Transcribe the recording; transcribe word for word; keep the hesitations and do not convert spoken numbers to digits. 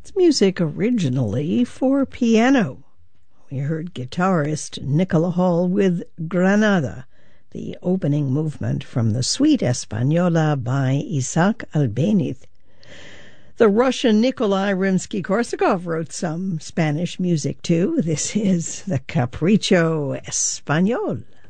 It's music originally for piano. We heard guitarist Nicola Hall with Granada, the opening movement from the Suite Española by Isaac Albéniz. The Russian Nikolai Rimsky-Korsakov wrote some Spanish music too. This is the Capricho Español.